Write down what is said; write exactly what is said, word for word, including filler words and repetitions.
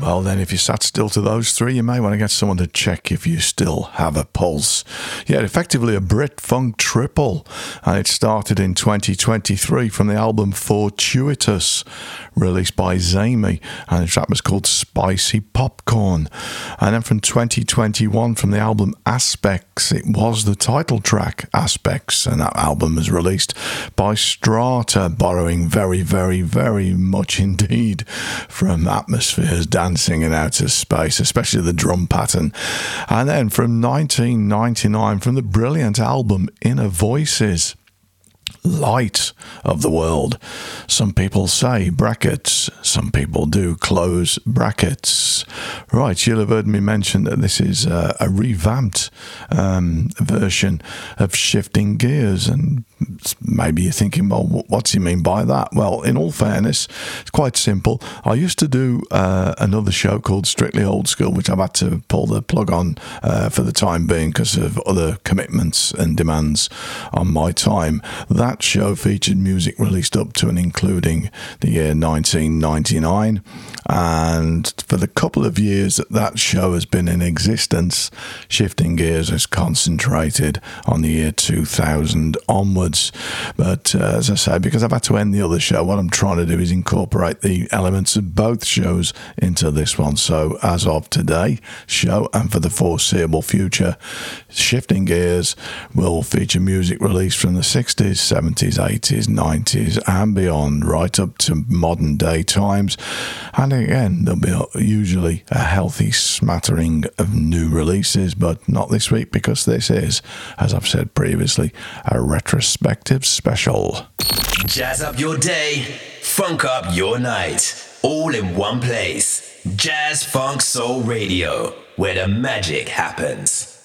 Well, then, if you sat still to those three, you may want to get someone to check if you still have a pulse. Yeah, effectively a Brit funk triple, and it started in twenty twenty-three from the album Fortuitous, released by Zamey, and the track was called Spicy Popcorn. And then from twenty twenty-one, from the album Aspects, it was the title track, Aspects, and that album was released by Strata, borrowing very, very, very much indeed from Atmosphere's Dancing in Outer Space, especially the drum pattern. And then from nineteen ninety-nine, from the brilliant album Inner Voices, Light of the World. Some people say brackets, some people do close brackets. Right, you'll have heard me mention that this is a, a revamped um, version of Shifting Gears, and maybe you're thinking, well, what's he mean by that? Well, in all fairness, it's quite simple. I used to do uh, another show called Strictly Old School, which I've had to pull the plug on uh, for the time being because of other commitments and demands on my time. That show featured music released up to and including the year nineteen ninety-nine, and for the couple of years that that show has been in existence, Shifting Gears has concentrated on the year two thousand onwards. But uh, as I say, because I've had to end the other show, what I'm trying to do is incorporate the elements of both shows into this one. So as of today, show and for the foreseeable future, Shifting Gears will feature music released from the sixties, seventies, eighties, nineties and beyond, right up to modern day times. And again, there'll be usually a healthy smattering of new releases, but not this week because this is, as I've said previously, a retrospective special. Jazz up your day, funk up your night, all in one place. Jazz Funk Soul Radio, where the magic happens.